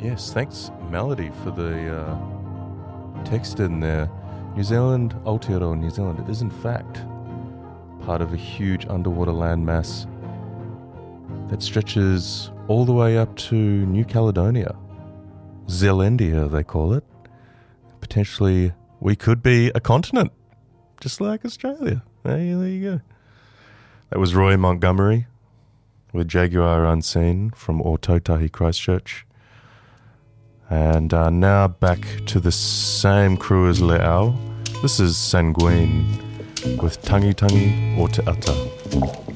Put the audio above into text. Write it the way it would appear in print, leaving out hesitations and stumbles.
Yes, thanks, Melody, for the text in there. New Zealand, Aotearoa New Zealand, is in fact part of a huge underwater landmass that stretches all the way up to New Caledonia. Zealandia, they call it. Potentially, we could be a continent, just like Australia. Hey, there you go. That was Roy Montgomery with Jaguar Unseen from Ōtautahi Christchurch. And now back to the same crew as Le'au. This is Sanguine with Tangi Tangi o Te Ata.